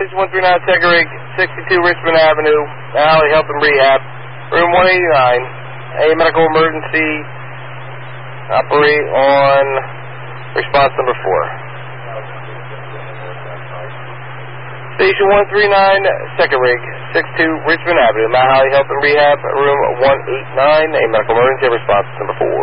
Station 139, second rig, 62 Richmond Avenue, Alley Health and Rehab, room 189. A medical emergency. Operate on response number 4. Station 139, second rig, 62 Richmond Avenue, Mount Holly Health and Rehab, room 189. A medical emergency. Response number 4.